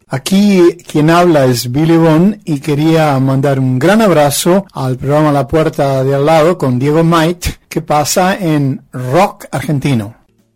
Aquí quien habla es Billy Bond y quería mandar un gran abrazo al programa La Puerta de Al Lado con Diego Might, que pasa en rock argentino.